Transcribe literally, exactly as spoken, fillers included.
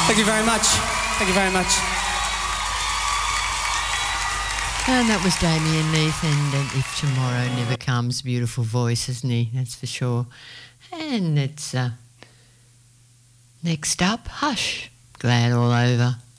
Thank you very much. Thank you very much. And that was Damien Leith and, and If Tomorrow Never Comes. Beautiful voice, isn't he? That's for sure. And it's uh, next up, Hush. Glad all over.